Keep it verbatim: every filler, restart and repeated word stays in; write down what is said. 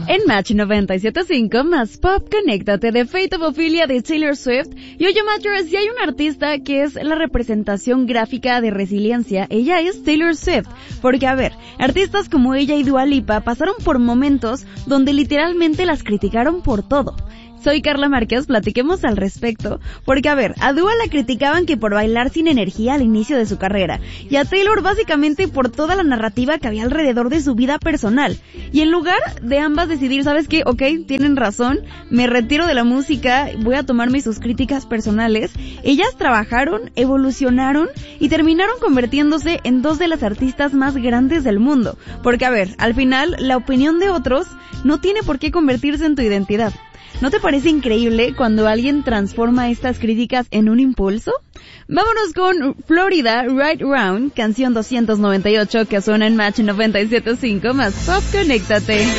En Match noventa y siete punto cinco, más pop, conéctate de Fate of Ophelia de Taylor Swift. Y oye, Matchers, si hay un artista que es la representación gráfica de resiliencia, ella es Taylor Swift. Porque, a ver, artistas como ella y Dua Lipa pasaron por momentos donde literalmente las criticaron por todo. Soy Carla Márquez, platiquemos al respecto, porque a ver, a Dua la criticaban que por bailar sin energía al inicio de su carrera, y a Taylor básicamente por toda la narrativa que había alrededor de su vida personal, y en lugar de ambas decidir, ¿sabes qué? Ok, tienen razón, me retiro de la música, voy a tomarme sus críticas personales, ellas trabajaron, evolucionaron, y terminaron convirtiéndose en dos de las artistas más grandes del mundo, porque a ver, al final, la opinión de otros no tiene por qué convertirse en tu identidad. ¿No te parece increíble cuando alguien transforma estas críticas en un impulso? Vámonos con Florida Right Round, canción doscientos noventa y ocho que suena en Match noventa y siete punto cinco, más pop, conéctate.